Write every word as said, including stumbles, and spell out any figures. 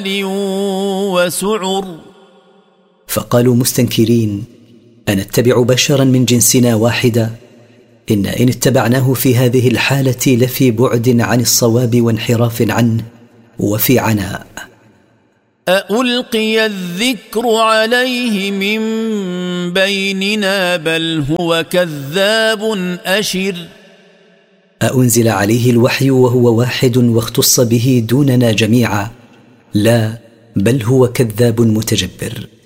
وسعر. فقالوا مستنكرين: أنتبع بشرا من جنسنا واحدا؟ إن إن اتبعناه في هذه الحالة لفي بعد عن الصواب وانحراف عنه وفي عناء. أألقي الذكر عليه من بيننا بل هو كذاب أشر. أأنزل عليه الوحي وهو واحد واختص به دوننا جميعا؟ لا، بل هو كذاب متجبر.